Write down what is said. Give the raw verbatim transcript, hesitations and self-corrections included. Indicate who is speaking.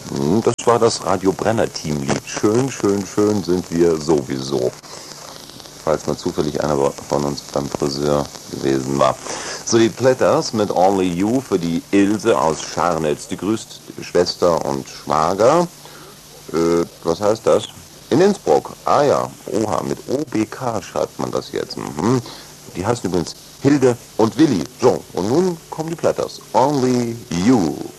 Speaker 1: Das war das Radio Brenner Teamlied. Schön, schön, schön sind wir sowieso. Falls mal zufällig einer von uns beim Friseur gewesen war. So, die Platters mit Only You für die Ilse aus Scharnitz. Die grüßt Schwester und Schwager. Äh, was heißt das? In Innsbruck. Ah ja, oha, mit O B K schreibt man das jetzt. Mhm. Die heißen übrigens Hilde und Willi. So, und nun kommen die Platters. Only You.